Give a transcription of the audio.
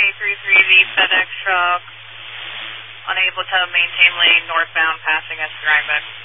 A33V FedEx truck, unable to maintain lane northbound passing S. Rhinebeck.